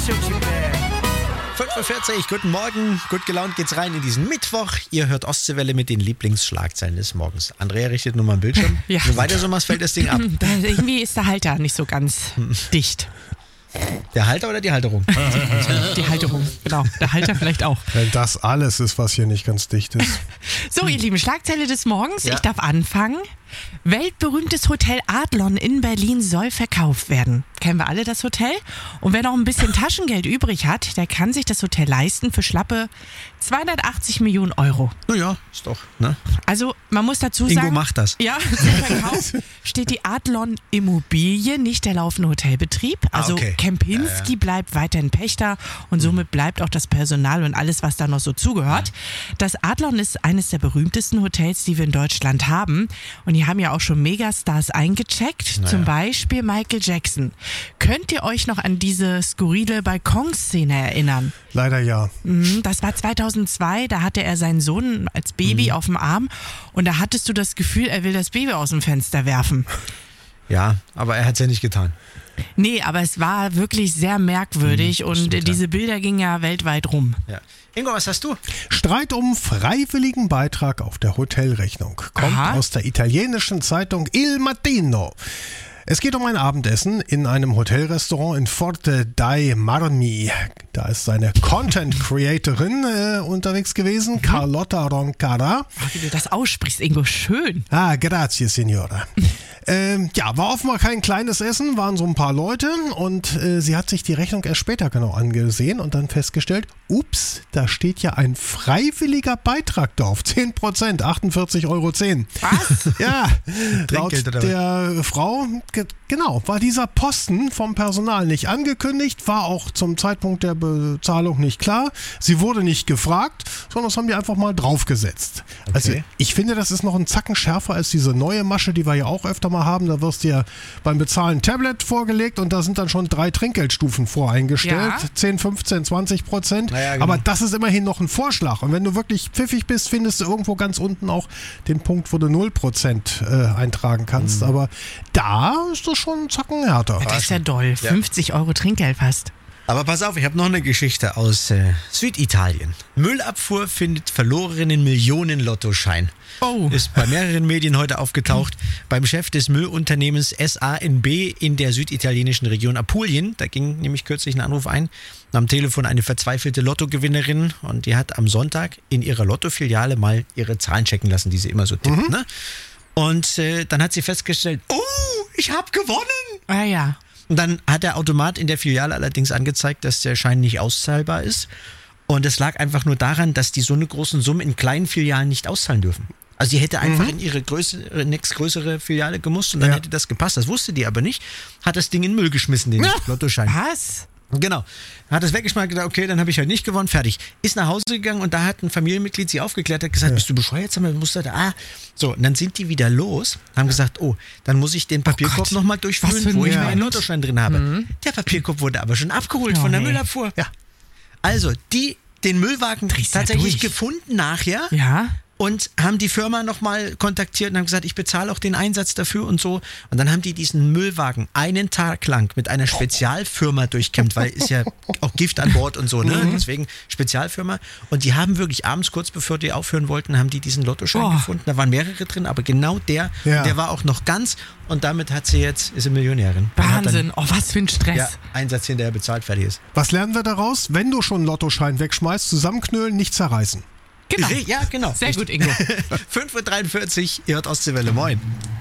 5:40 guten Morgen, gut gelaunt geht's rein in diesen Mittwoch. Ihr hört Ostseewelle mit den Lieblingsschlagzeilen des Morgens. Andrea richtet nur mal einen Bildschirm. Ja. Wenn du weiter so machst, fällt das Ding ab. Irgendwie ist der Halter nicht so ganz dicht. Der Halter oder die Halterung? Die Halterung, genau. Der Halter vielleicht auch. Wenn das alles ist, was hier nicht ganz dicht ist. So, ihr lieben, Schlagzeile des Morgens. Ja. Ich darf anfangen. Weltberühmtes Hotel Adlon in Berlin soll verkauft werden. Kennen wir alle das Hotel? Und wer noch ein bisschen Taschengeld übrig hat, der kann sich das Hotel leisten für schlappe 280 Millionen Euro. Naja, ist doch, ne? Also, man muss dazu sagen... Ingo macht das. Ja, zum Verkauf steht die Adlon Immobilie, nicht der laufende Hotelbetrieb. Also okay. Kempinski bleibt weiterhin Pächter und somit bleibt auch das Personal und alles, was da noch so zugehört. Das Adlon ist eines der berühmtesten Hotels, die wir in Deutschland haben. Und hier haben ja auch schon Megastars eingecheckt, zum Beispiel Michael Jackson. Könnt ihr euch noch an diese skurrile Balkonszene erinnern? Leider ja. Das war 2002, da hatte er seinen Sohn als Baby auf dem Arm und da hattest du das Gefühl, er will das Baby aus dem Fenster werfen. Ja, aber er hat's ja nicht getan. Nee, aber es war wirklich sehr merkwürdig und stimmt, ja. diese Bilder gingen ja weltweit rum. Ja. Ingo, was hast du? Streit um freiwilligen Beitrag auf der Hotelrechnung. Kommt Aha. aus der italienischen Zeitung Il Mattino. Es geht um ein Abendessen in einem Hotelrestaurant in Forte dei Marmi. Da ist eine Content-Creatorin unterwegs gewesen, Carlotta Roncara. Ach, wie du das aussprichst, Ingo, schön. Ah, grazie, Signora. Ja, war offenbar kein kleines Essen, waren so ein paar Leute und sie hat sich die Rechnung erst später genau angesehen und dann festgestellt, ups, da steht ja ein freiwilliger Beitrag drauf, 10%, 48,10 Euro. Was? Ja, laut Trinkgeld oder was? der Frau, genau, war dieser Posten vom Personal nicht angekündigt, war auch zum Zeitpunkt der Bezahlung nicht klar. Sie wurde nicht gefragt, sondern das haben die einfach mal draufgesetzt. Okay. Also ich finde, das ist noch ein Zacken schärfer als diese neue Masche, die wir ja auch öfter mal haben. Da wirst dir beim Bezahlen ein Tablet vorgelegt und da sind dann schon 3 Trinkgeldstufen voreingestellt. Ja. 10, 15, 20%. Naja, genau. Aber das ist immerhin noch ein Vorschlag. Und wenn du wirklich pfiffig bist, findest du irgendwo ganz unten auch den Punkt, wo du 0% eintragen kannst. Aber da ist das schon ein Zacken härter. Das ist ja doll. 50 Euro Trinkgeld fast. Aber pass auf, ich habe noch eine Geschichte aus Süditalien. Müllabfuhr findet verlorenen Millionen-Lottoschein. Oh. Ist bei mehreren Medien heute aufgetaucht. Beim Chef des Müllunternehmens SANB in der süditalienischen Region Apulien. Da ging nämlich kürzlich ein Anruf ein. Am Telefon eine verzweifelte Lottogewinnerin. Und die hat am Sonntag in ihrer Lottofiliale mal ihre Zahlen checken lassen, die sie immer so tippt. Ne? Und dann hat sie festgestellt, oh, ich habe gewonnen. Ah ja. Und dann hat der Automat in der Filiale allerdings angezeigt, dass der Schein nicht auszahlbar ist. Und es lag einfach nur daran, dass die so eine großen Summen in kleinen Filialen nicht auszahlen dürfen. Also die hätte einfach in ihre nächstgrößere Filiale gemusst und dann hätte das gepasst. Das wusste die aber nicht. Hat das Ding in den Müll geschmissen, den Lottoschein. Was? Genau. Hat es weggeschmeckt, gedacht, okay, dann habe ich halt nicht gewonnen, fertig. Ist nach Hause gegangen und da hat ein Familienmitglied sie aufgeklärt, hat gesagt, bist du bescheuert? Sag mal, musst du da, So, und dann sind die wieder los, haben gesagt, oh, dann muss ich den Papierkorb Gott. nochmal Was durchfüllen, für ein wo ich Moment. meinen Lottoschein drin habe. Der Papierkorb wurde aber schon abgeholt von der nee. Müllabfuhr. Ja. Also, den Müllwagen Drehst ja tatsächlich durch. gefunden nachher. Ja. Und haben die Firma nochmal kontaktiert und haben gesagt, ich bezahle auch den Einsatz dafür und so. Und dann haben die diesen Müllwagen einen Tag lang mit einer Spezialfirma durchkämmt, weil ist ja auch Gift an Bord und so, ne? Deswegen Spezialfirma. Und die haben wirklich abends, kurz bevor die aufhören wollten, haben die diesen Lottoschein gefunden. Da waren mehrere drin, aber genau der, der war auch noch ganz. Und damit ist sie Millionärin. Und hat Wahnsinn. Oh, was für ein Stress. Ja, Einsatz hinterher bezahlt, fertig ist. Was lernen wir daraus? Wenn du schon einen Lottoschein wegschmeißt, zusammenknüllen, nicht zerreißen. Genau. Ja, genau. Sehr gut, Ingo. 5:43 Uhr, ihr hört Ostseewelle, moin.